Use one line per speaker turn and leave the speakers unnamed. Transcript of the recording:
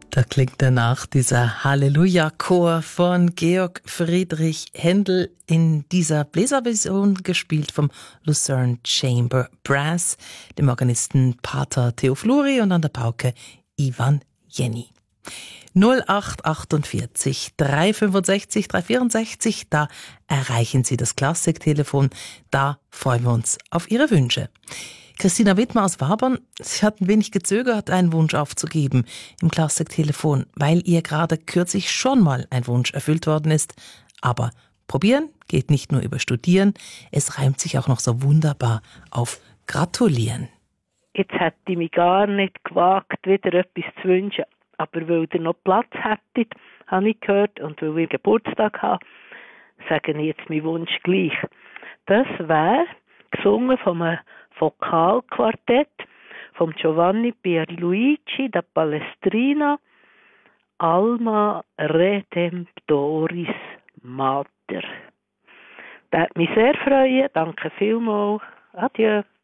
Da klingt danach dieser Halleluja-Chor von Georg Friedrich Händel in dieser Bläserversion, gespielt vom Lucerne Chamber Brass, dem Organisten Pater Theo Fluri und an der Pauke Ivan Jenny. 0848 365 364, da erreichen Sie das Klassiktelefon, da freuen wir uns auf Ihre Wünsche. Christina Wittmer aus Wabern, sie hat ein wenig gezögert, einen Wunsch aufzugeben im Klassiktelefon, weil ihr gerade kürzlich schon mal ein Wunsch erfüllt worden ist. Aber probieren geht nicht nur über Studieren, es reimt sich auch noch so wunderbar auf Gratulieren.
Jetzt hätte ich mich gar nicht gewagt, wieder etwas zu wünschen. Aber weil ihr noch Platz hättet, habe ich gehört, und weil ich Geburtstag habe, sage ich jetzt meinen Wunsch gleich. Das wäre gesungen von einem Vokalquartett von Giovanni Pierluigi da Palestrina, Alma Redemptoris Mater. Das würde mich sehr freuen. Danke vielmals. Adieu.